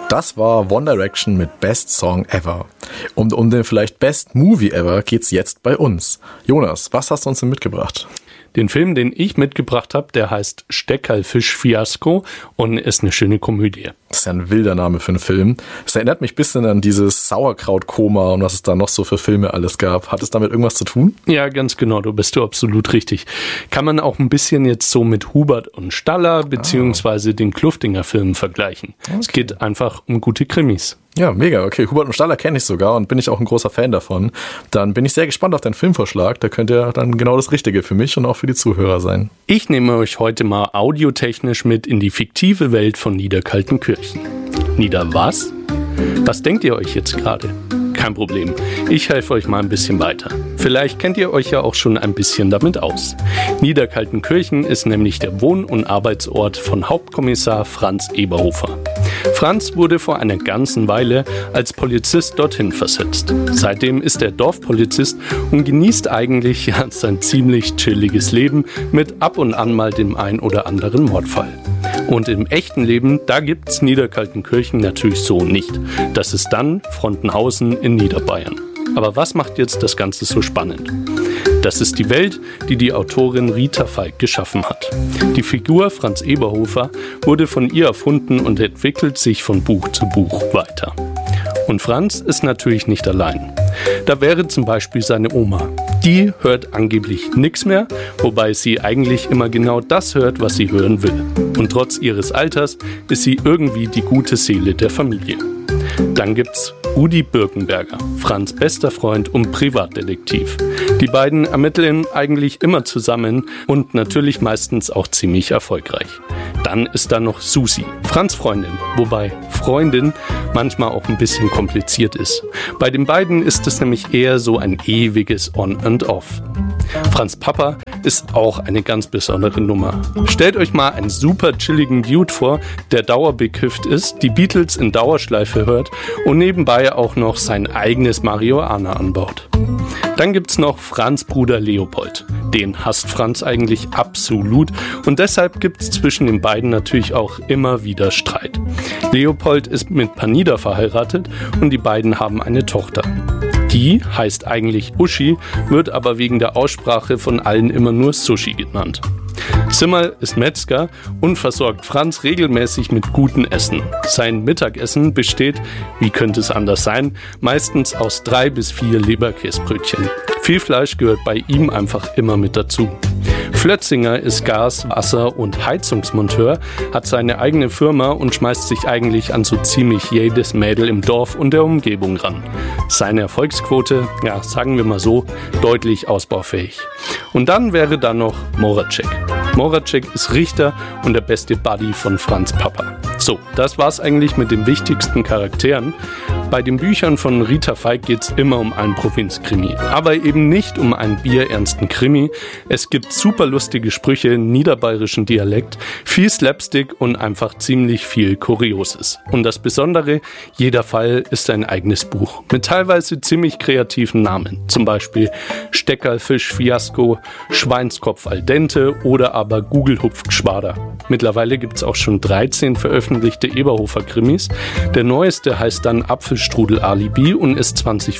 Das war One Direction mit Best Song Ever. Um den vielleicht Best Movie Ever geht's jetzt bei uns. Jonas, was hast du uns denn mitgebracht? Den Film, den ich mitgebracht habe, der heißt Steckerlfisch-Fiasko und ist eine schöne Komödie. Das ist ja ein wilder Name für einen Film. Es erinnert mich ein bisschen an dieses Sauerkraut-Koma und was es da noch so für Filme alles gab. Hat es damit irgendwas zu tun? Ja, ganz genau, du bist absolut richtig. Kann man auch ein bisschen jetzt so mit Hubert und Staller beziehungsweise den Kluftinger-Filmen vergleichen. Okay. Es geht einfach um gute Krimis. Ja, mega. Okay, Hubert und Staller kenne ich sogar und bin ich auch ein großer Fan davon. Dann bin ich sehr gespannt auf deinen Filmvorschlag. Da könnte ja dann genau das Richtige für mich und auch für die Zuhörer sein. Ich nehme euch heute mal audiotechnisch mit in die fiktive Welt von Niederkaltenkirchen. Nieder was? Was denkt ihr euch jetzt gerade? Kein Problem, ich helfe euch mal ein bisschen weiter. Vielleicht kennt ihr euch ja auch schon ein bisschen damit aus. Niederkaltenkirchen ist nämlich der Wohn- und Arbeitsort von Hauptkommissar Franz Eberhofer. Franz wurde vor einer ganzen Weile als Polizist dorthin versetzt. Seitdem ist er Dorfpolizist und genießt eigentlich sein ziemlich chilliges Leben mit ab und an mal dem ein oder anderen Mordfall. Und im echten Leben, da gibt's Niederkaltenkirchen natürlich so nicht. Das ist dann Frontenhausen in Niederbayern. Aber was macht jetzt das Ganze so spannend? Das ist die Welt, die die Autorin Rita Falk geschaffen hat. Die Figur Franz Eberhofer wurde von ihr erfunden und entwickelt sich von Buch zu Buch weiter. Und Franz ist natürlich nicht allein. Da wäre zum Beispiel seine Oma. Die hört angeblich nichts mehr, wobei sie eigentlich immer genau das hört, was sie hören will. Und trotz ihres Alters ist sie irgendwie die gute Seele der Familie. Dann gibt's Rudi Birkenberger, Franz' bester Freund und Privatdetektiv. Die beiden ermitteln eigentlich immer zusammen und natürlich meistens auch ziemlich erfolgreich. Dann ist da noch Susi, Franz' Freundin, wobei Freundin manchmal auch ein bisschen kompliziert ist. Bei den beiden ist es nämlich eher so ein ewiges On and Off. Franz' Papa ist auch eine ganz besondere Nummer. Stellt euch mal einen super chilligen Dude vor, der dauerbekifft ist, die Beatles in Dauerschleife hört und nebenbei auch noch sein eigenes Marihuana anbaut. Dann gibt's noch Franz' Bruder Leopold. Den hasst Franz eigentlich absolut und deshalb gibt's zwischen den beiden natürlich auch immer wieder Streit. Leopold ist mit Panida verheiratet und die beiden haben eine Tochter. Die heißt eigentlich Uschi, wird aber wegen der Aussprache von allen immer nur Sushi genannt. Zimmerl ist Metzger und versorgt Franz regelmäßig mit gutem Essen. Sein Mittagessen besteht, wie könnte es anders sein, meistens aus 3 bis 4 Leberkäsbrötchen. Viel Fleisch gehört bei ihm einfach immer mit dazu. Flötzinger ist Gas-, Wasser- und Heizungsmonteur, hat seine eigene Firma und schmeißt sich eigentlich an so ziemlich jedes Mädel im Dorf und der Umgebung ran. Seine Erfolgsquote, ja, sagen wir mal so, deutlich ausbaufähig. Und dann wäre da noch Moracek. Moracek ist Richter und der beste Buddy von Franz' Papa. So, das war's eigentlich mit den wichtigsten Charakteren. Bei den Büchern von Rita Falk geht's immer um einen Provinzkrimi, aber eben nicht um einen bierernsten Krimi. Es gibt super lustige Sprüche in niederbayerischen Dialekt, viel Slapstick und einfach ziemlich viel Kurioses. Und das Besondere, jeder Fall ist ein eigenes Buch mit teilweise ziemlich kreativen Namen, zum Beispiel Steckerlfisch-Fiasko, Schweinskopf al dente oder aber Gugelhupf-Gschwader. Mittlerweile gibt's auch schon 13 veröffentlichte Eberhofer-Krimis. Der neueste heißt dann Apfelstrudel-Alibi und ist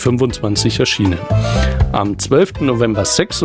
2025 erschienen. Am 12. November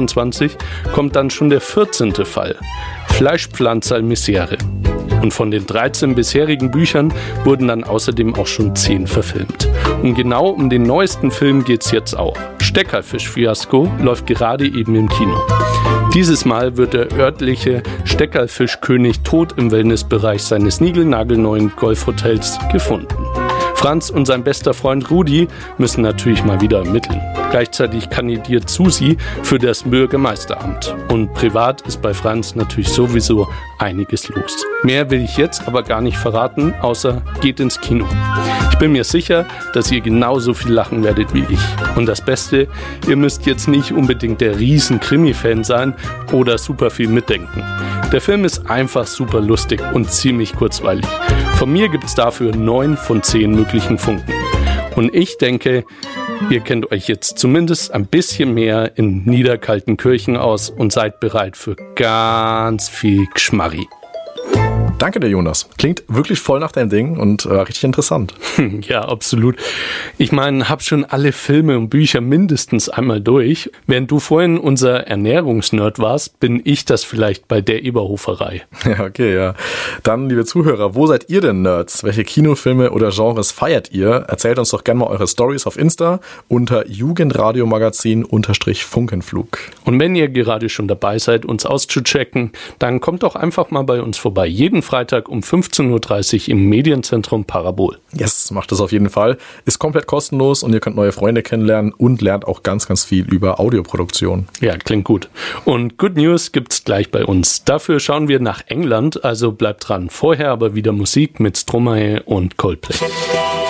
26 kommt dann schon der 14. Fall, Fleischpflanzer al Misere. Und von den 13 bisherigen Büchern wurden dann außerdem auch schon 10 verfilmt. Und genau um den neuesten Film geht's jetzt auch. Steckerlfisch-Fiasko läuft gerade eben im Kino. Dieses Mal wird der örtliche Steckerlfischkönig tot im Wellnessbereich seines niegelnagelneuen Golfhotels gefunden. Franz und sein bester Freund Rudi müssen natürlich mal wieder ermitteln. Gleichzeitig kandidiert Susi für das Bürgermeisteramt. Und privat ist bei Franz natürlich sowieso einiges los. Mehr will ich jetzt aber gar nicht verraten, außer geht ins Kino. Ich bin mir sicher, dass ihr genauso viel lachen werdet wie ich. Und das Beste, ihr müsst jetzt nicht unbedingt der riesen Krimi-Fan sein oder super viel mitdenken. Der Film ist einfach super lustig und ziemlich kurzweilig. Von mir gibt's dafür 9 von 10 möglichen Funken. Und ich denke, ihr kennt euch jetzt zumindest ein bisschen mehr in Niederkaltenkirchen aus und seid bereit für ganz viel Geschmarri. Danke dir, Jonas. Klingt wirklich voll nach deinem Ding und richtig interessant. Ja, absolut. Ich meine, hab schon alle Filme und Bücher mindestens einmal durch. Während du vorhin unser Ernährungsnerd warst, bin ich das vielleicht bei der Eberhoferei. Ja, okay, ja. Dann, liebe Zuhörer, wo seid ihr denn Nerds? Welche Kinofilme oder Genres feiert ihr? Erzählt uns doch gerne mal eure Stories auf Insta unter Jugendradiomagazin_Funkenflug. Und wenn ihr gerade schon dabei seid, uns auszuchecken, dann kommt doch einfach mal bei uns vorbei. Jeden Freitag um 15.30 Uhr im Medienzentrum Parabol. Yes, macht das auf jeden Fall. Ist komplett kostenlos und ihr könnt neue Freunde kennenlernen und lernt auch ganz, ganz viel über Audioproduktion. Ja, klingt gut. Und Good News gibt's gleich bei uns. Dafür schauen wir nach England, also bleibt dran. Vorher aber wieder Musik mit Stromae und Coldplay.